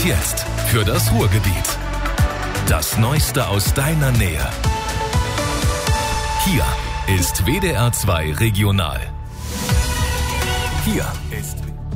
Und jetzt für das Ruhrgebiet. Das Neueste aus deiner Nähe. Hier ist WDR 2 Regional. Hier ist...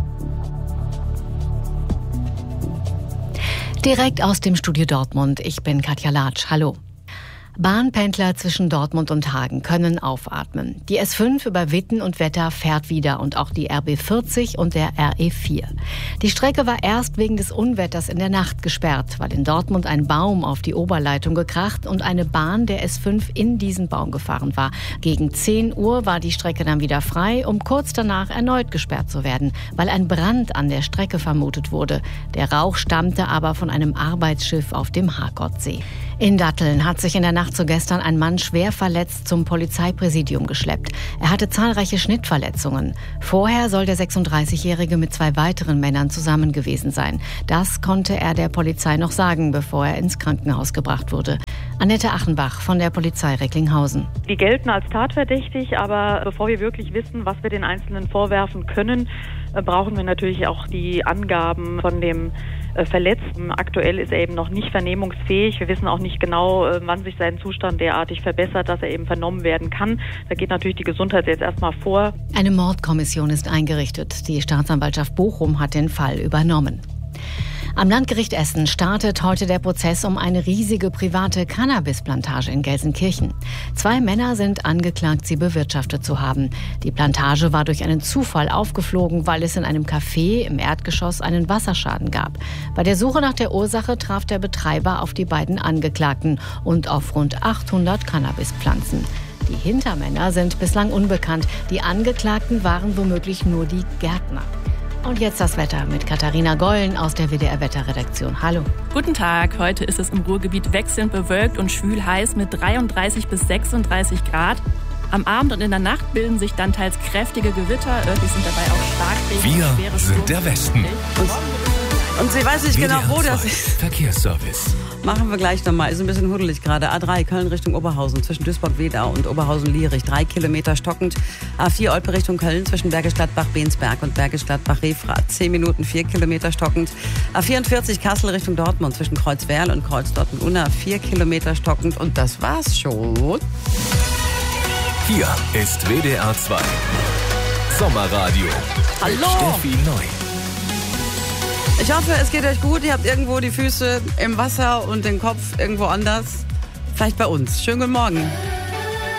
Direkt aus dem Studio Dortmund. Ich bin Katja Latsch. Hallo. Bahnpendler zwischen Dortmund und Hagen können aufatmen. Die S5 über Witten und Wetter fährt wieder und auch die RB 40 und der RE4. Die Strecke war erst wegen des Unwetters in der Nacht gesperrt, weil in Dortmund ein Baum auf die Oberleitung gekracht und eine Bahn der S5 in diesen Baum gefahren war. Gegen 10 Uhr war die Strecke dann wieder frei, um kurz danach erneut gesperrt zu werden, weil ein Brand an der Strecke vermutet wurde. Der Rauch stammte aber von einem Arbeitsschiff auf dem Harkortsee. In Datteln hat sich in der Nacht zu gestern ein Mann schwer verletzt zum Polizeipräsidium geschleppt. Er hatte zahlreiche Schnittverletzungen. Vorher soll der 36-Jährige mit 2 weiteren Männern zusammen gewesen sein. Das konnte er der Polizei noch sagen, bevor er ins Krankenhaus gebracht wurde. Annette Achenbach von der Polizei Recklinghausen. Die gelten als tatverdächtig, aber bevor wir wirklich wissen, was wir den Einzelnen vorwerfen können, brauchen wir natürlich auch die Angaben von dem Verletzten. Aktuell ist er eben noch nicht vernehmungsfähig. Wir wissen auch nicht genau, wann sich sein Zustand derartig verbessert, dass er eben vernommen werden kann. Da geht natürlich die Gesundheit jetzt erstmal vor. Eine Mordkommission ist eingerichtet. Die Staatsanwaltschaft Bochum hat den Fall übernommen. Am Landgericht Essen startet heute der Prozess um eine riesige private Cannabisplantage in Gelsenkirchen. 2 Männer sind angeklagt, sie bewirtschaftet zu haben. Die Plantage war durch einen Zufall aufgeflogen, weil es in einem Café im Erdgeschoss einen Wasserschaden gab. Bei der Suche nach der Ursache traf der Betreiber auf die beiden Angeklagten und auf rund 800 Cannabispflanzen. Die Hintermänner sind bislang unbekannt. Die Angeklagten waren womöglich nur die Gärtner. Und jetzt das Wetter mit Katharina Gollen aus der WDR-Wetterredaktion. Hallo. Guten Tag. Heute ist es im Ruhrgebiet wechselnd bewölkt und schwül heiß mit 33 bis 36 Grad. Am Abend und in der Nacht bilden sich dann teils kräftige Gewitter. Örtlich sind dabei auch Starkregen. Wir sind der Westen. Und sie weiß nicht genau, wo das ist. Verkehrsservice. Machen wir gleich nochmal. Ist ein bisschen huddelig gerade. A3 Köln Richtung Oberhausen zwischen Duisburg-Wedau und Oberhausen-Lierich. 3 Kilometer stockend. A4 Olpe Richtung Köln zwischen Bergisch Gladbach-Bensberg und Bergisch Gladbach-Refrath. 10 Minuten, 4 Kilometer stockend. A44 Kassel Richtung Dortmund zwischen Kreuzwerl und Kreuz Dortmund-Unna. 4 Kilometer stockend. Und das war's schon. Hier ist WDR 2 Sommerradio. Hallo. Steffi Neu. Ich hoffe, es geht euch gut. Ihr habt irgendwo die Füße im Wasser und den Kopf irgendwo anders. Vielleicht bei uns. Schönen guten Morgen.